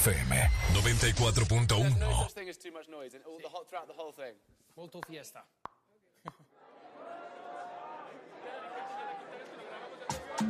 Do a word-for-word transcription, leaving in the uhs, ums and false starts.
F M noventa y cuatro punto uno. Molto fiesta.